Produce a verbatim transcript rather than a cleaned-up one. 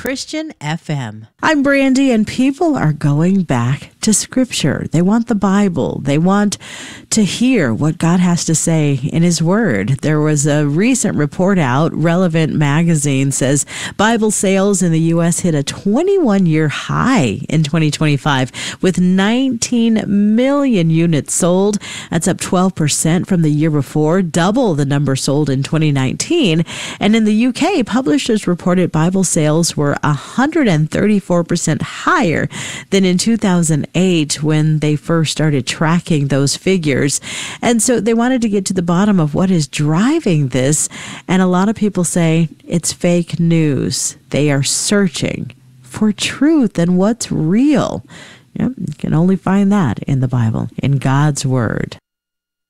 Christian F M. I'm Brandy, and people are going back to Scripture. They want the Bible. They want to hear what God has to say in His Word. There was a recent report out. Relevant Magazine says Bible sales in the U S hit a twenty-one-year high in twenty twenty-five with nineteen million units sold. That's up twelve percent from the year before, double the number sold in twenty nineteen. And in the U K, publishers reported Bible sales were one hundred thirty-four percent higher than in two thousand eight when they first started tracking those figures. And so they wanted to get to the bottom of what is driving this. And a lot of people say it's fake news. They are searching for truth and what's real. Yep, you can only find that in the Bible, in God's Word.